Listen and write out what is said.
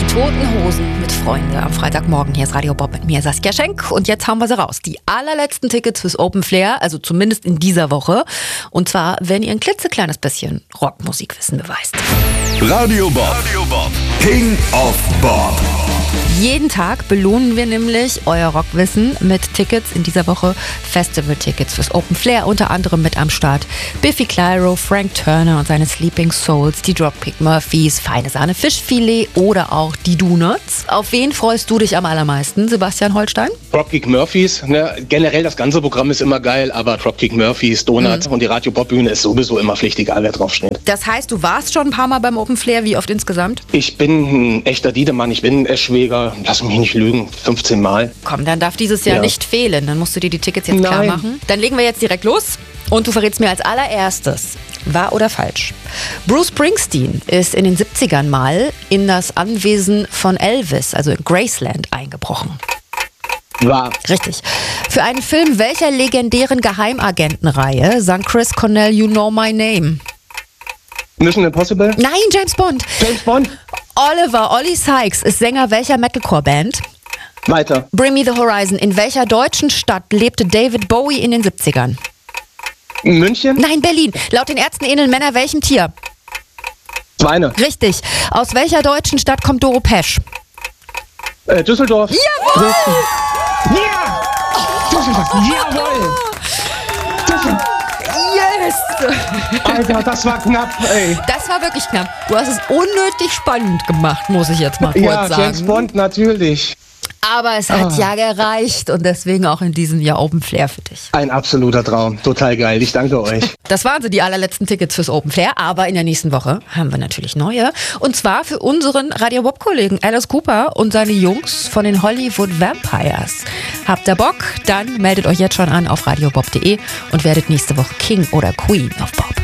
Toten Hosen mit Freunde am Freitagmorgen. Hier ist Radio Bob mit mir, Saskia Schenk. Und jetzt hauen wir sie raus. Die allerletzten Tickets fürs Open Flair, also zumindest in dieser Woche. Und zwar, wenn ihr ein klitzekleines bisschen Rockmusikwissen beweist. Radio Bob. King of Bob. Jeden Tag belohnen wir nämlich euer Rockwissen mit Tickets. In dieser Woche Festival-Tickets fürs Open Flair. Unter anderem mit am Start Biffy Clyro, Frank Turner und seine Sleeping Souls, die Dropkick Murphys, Feine Sahne Fischfilet oder auch die Donuts. Auf wen freust du dich am allermeisten, Sebastian Holstein? Dropkick Murphys, ne? Generell das ganze Programm ist immer geil, aber Dropkick Murphys, Donuts und die Radio Bob Bühne ist sowieso immer Pflicht, egal wer draufsteht. Das heißt, du warst schon ein paar Mal beim Open Flair, wie oft insgesamt? Ich bin ein echter Diedemann, ich bin ein Eschwäger, lass mich nicht lügen, 15 Mal. Komm, dann darf dieses Jahr nicht fehlen, dann musst du dir die Tickets jetzt klar machen. Dann legen wir jetzt direkt los und du verrätst mir als allererstes, wahr oder falsch. Bruce Springsteen ist in den 70ern mal in das Anwesen von Elvis, also in Graceland, eingebrochen. Wahr. Richtig. Für einen Film welcher legendären Geheimagentenreihe sang Chris Cornell You Know My Name? Mission Impossible? Nein, James Bond. James Bond? Ollie Sykes ist Sänger welcher Metalcore-Band? Weiter. Bring Me the Horizon. In welcher deutschen Stadt lebte David Bowie in den 70ern? München? Nein, Berlin. Laut den Ärzten ähneln Männer welchem Tier? Schweine. Richtig. Aus welcher deutschen Stadt kommt Doro Pesch? Düsseldorf. Jawohl! Ja! Düsseldorf. Jawohl! Düsseldorf. Yes! Alter, das war knapp, ey. Das war wirklich knapp. Du hast es unnötig spannend gemacht, muss ich jetzt mal kurz sagen. Ja, James Bond, natürlich. Aber es hat ja gereicht und deswegen auch in diesem Jahr Open Flair für dich. Ein absoluter Traum. Total geil. Ich danke euch. Das waren so die allerletzten Tickets fürs Open Flair, aber in der nächsten Woche haben wir natürlich neue. Und zwar für unseren Radio Bob-Kollegen Alice Cooper und seine Jungs von den Hollywood Vampires. Habt ihr Bock? Dann meldet euch jetzt schon an auf radiobob.de und werdet nächste Woche King oder Queen of Bob.